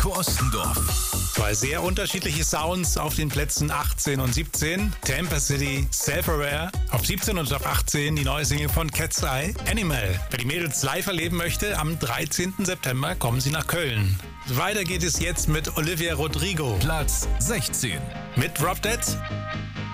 Marco Ostendorf. Zwei sehr unterschiedliche Sounds auf den Plätzen 18 und 17. Tampa City, Self-Aware. Auf 17 und auf 18 die neue Single von Cat's Eye, Animal. Wer die Mädels live erleben möchte, am 13. September kommen sie nach Köln. Weiter geht es jetzt mit Olivia Rodrigo. Platz 16. Mit Drop Dead